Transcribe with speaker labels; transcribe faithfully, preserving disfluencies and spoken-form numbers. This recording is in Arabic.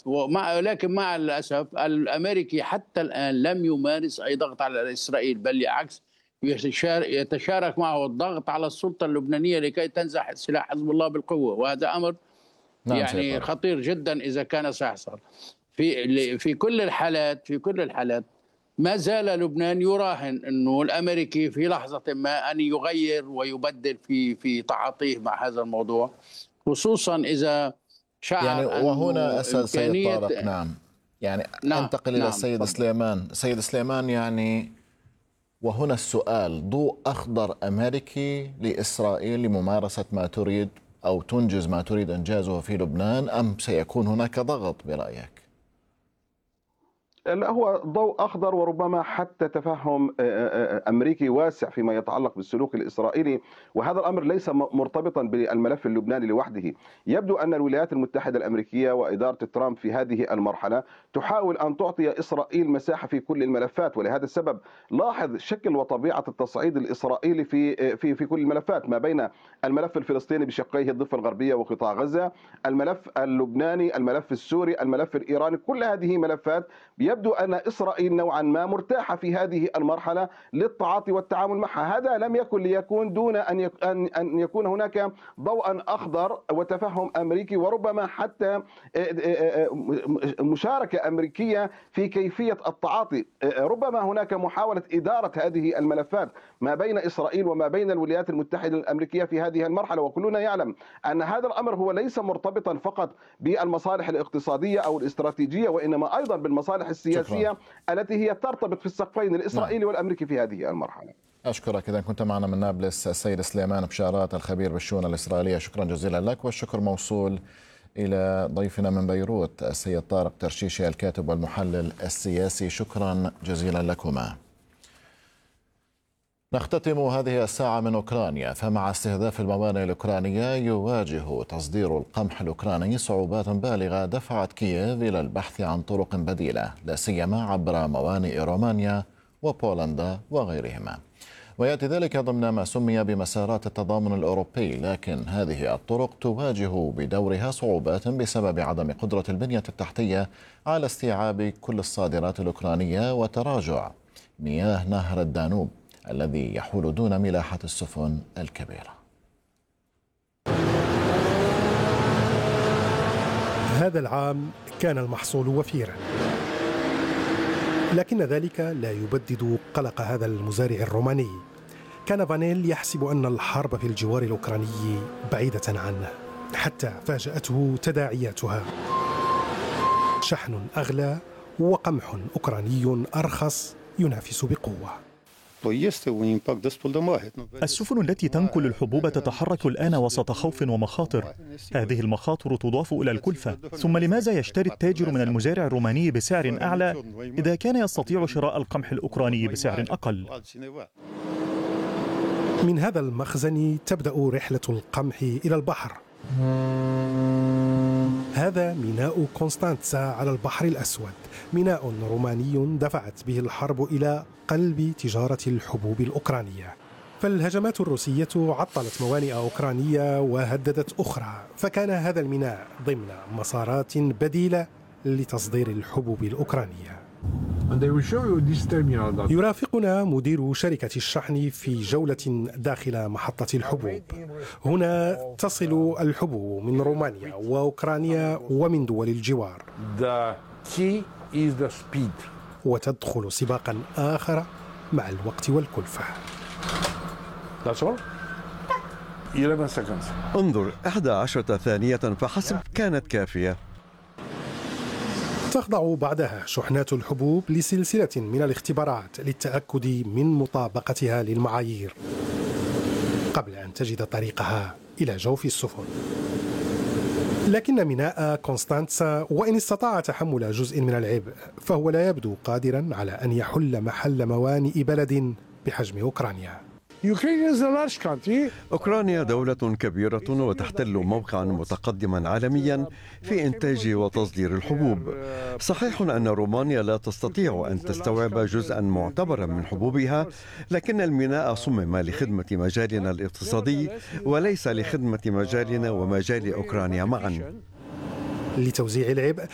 Speaker 1: ومع لكن مع الأسف الأمريكي حتى الآن لم يمارس أي ضغط على إسرائيل، بل بالعكس يتشارك معه الضغط على السلطة اللبنانية لكي تنزح سلاح حزب الله بالقوة، وهذا أمر نعم يعني خطير جدا إذا كان سيحصل. في في كل الحالات في كل الحالات ما زال لبنان يراهن أنه الأمريكي في لحظة ما أن يغير ويبدل في في تعاطيه مع هذا الموضوع، خصوصا إذا شعر
Speaker 2: يعني. وهنا أسأل سيد طارق، نعم يعني
Speaker 1: نعم
Speaker 2: أنتقل إلى
Speaker 1: نعم
Speaker 2: السيد سليمان. سيد سليمان، يعني وهنا السؤال: ضوء أخضر أمريكي لإسرائيل لممارسة ما تريد أو تنجز ما تريد إنجازه في لبنان، أم سيكون هناك ضغط برأيك؟
Speaker 3: لا، هو ضوء أخضر وربما حتى تفهم أمريكي واسع فيما يتعلق بالسلوك الإسرائيلي، وهذا الأمر ليس مرتبطا بالملف اللبناني لوحده. يبدو أن الولايات المتحدة الأمريكية وإدارة ترامب في هذه المرحلة تحاول أن تعطي إسرائيل مساحة في كل الملفات، ولهذا السبب لاحظ شكل وطبيعة التصعيد الإسرائيلي في في في كل الملفات، ما بين الملف الفلسطيني بشقيه الضفة الغربية وقطاع غزة، الملف اللبناني، الملف السوري، الملف الإيراني. كل هذه ملفات يبدو أن إسرائيل نوعا ما مرتاحة في هذه المرحلة للتعاطي والتعامل معها. هذا لم يكن ليكون دون أن أن يكون هناك ضوءا أخضر وتفهم أمريكي، وربما حتى مشاركة أمريكية في كيفية التعاطي. ربما هناك محاولة إدارة هذه الملفات ما بين إسرائيل وما بين الولايات المتحدة الأمريكية في هذه المرحلة، وكلنا يعلم أن هذا الأمر هو ليس مرتبطا فقط بالمصالح الاقتصادية أو الاستراتيجية، وإنما أيضا بالمصالح السياسية شكرا. التي هي ترتبط في السقفين الإسرائيلي نعم. والأمريكي في هذه المرحلة.
Speaker 2: أشكرك. إذا كنت معنا من نابلس السيد سليمان بشارات الخبير بالشؤون الإسرائيلية، شكرا جزيلا لك. والشكر موصول إلى ضيفنا من بيروت السيد طارق ترشيشي الكاتب والمحلل السياسي، شكرا جزيلا لكما. نختتم هذه الساعة من أوكرانيا، فمع استهداف الموانئ الأوكرانية يواجه تصدير القمح الأوكراني صعوبات بالغة دفعت كييف إلى البحث عن طرق بديلة، لا سيما عبر موانئ رومانيا وبولندا وغيرهما. ويأتي ذلك ضمن ما سمي بمسارات التضامن الأوروبي، لكن هذه الطرق تواجه بدورها صعوبات بسبب عدم قدرة البنية التحتية على استيعاب كل الصادرات الأوكرانية وتراجع مياه نهر الدانوب الذي يحول دون ملاحة السفن الكبيرة.
Speaker 4: هذا العام كان المحصول وفيرا، لكن ذلك لا يبدد قلق هذا المزارع الروماني. كان فانيل يحسب أن الحرب في الجوار الأوكراني بعيدة عنه، حتى فاجأته تداعياتها: شحن أغلى وقمح أوكراني أرخص ينافس بقوة.
Speaker 5: السفن التي تنقل الحبوب تتحرك الآن وسط خوف ومخاطر. هذه المخاطر تضاف إلى الكلفة. ثم لماذا يشتري التاجر من المزارع الروماني بسعر أعلى إذا كان يستطيع شراء القمح الأوكراني بسعر أقل؟
Speaker 4: من هذا المخزن تبدأ رحلة القمح إلى البحر. هذا ميناء كونستانتسا على البحر الأسود، ميناء روماني دفعت به الحرب إلى قلب تجارة الحبوب الأوكرانية. فالهجمات الروسية عطلت موانئ أوكرانية وهددت أخرى، فكان هذا الميناء ضمن مسارات بديلة لتصدير الحبوب الأوكرانية. يرافقنا مدير شركة الشحن في جولة داخل محطة الحبوب. هنا تصل الحبوب من رومانيا وأوكرانيا ومن دول الجوار، وتدخل سباقا آخر مع الوقت والكلفة.
Speaker 6: انظر، إحدى عشرة ثانية فحسب كانت كافية.
Speaker 4: تخضع بعدها شحنات الحبوب لسلسلة من الاختبارات للتأكد من مطابقتها للمعايير قبل أن تجد طريقها إلى جوف السفن. لكن ميناء كونستانتسا وإن استطاع تحمل جزء من العبء، فهو لا يبدو قادرا على أن يحل محل موانئ بلد بحجم أوكرانيا.
Speaker 6: أوكرانيا دولة كبيرة وتحتل موقعا متقدما عالميا في إنتاج وتصدير الحبوب. صحيح أن رومانيا لا تستطيع أن تستوعب جزءا معتبرا من حبوبها، لكن الميناء صمم لخدمة مجالنا الاقتصادي وليس لخدمة مجالنا ومجال أوكرانيا معا.
Speaker 4: لتوزيع العبء